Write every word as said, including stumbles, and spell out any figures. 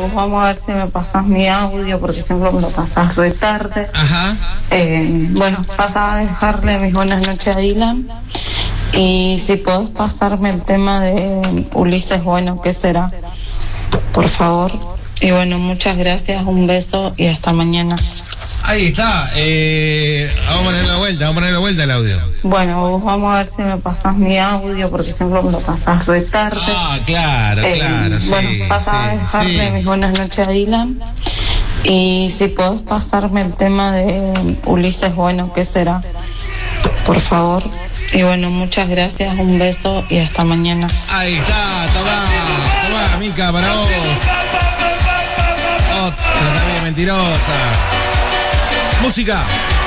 vamos a ver si me pasas mi audio, porque siempre me lo pasas re tarde. Ajá. Eh, bueno, pasaba a dejarle mis buenas noches a Dylan. Y si podés pasarme el tema de Ulises, bueno, ¿qué será? Por favor. Y bueno, muchas gracias, un beso y hasta mañana. Ahí está. Eh, vamos a ponerlo de vuelta, vamos a ponerlo de vuelta el audio. Bueno, vos vamos a ver si me pasás mi audio, porque siempre me lo pasás re tarde. Ah, claro, Eh, claro, sí. bueno, pasaba a sí, dejarle sí. mis buenas noches a Dylan. Y si podés pasarme el tema de Ulises, bueno, ¿qué será? Por favor. Y bueno, muchas gracias, un beso y hasta mañana. Ahí está, tomá, tomá, Mica, para vos. Otra también mentirosa. Música.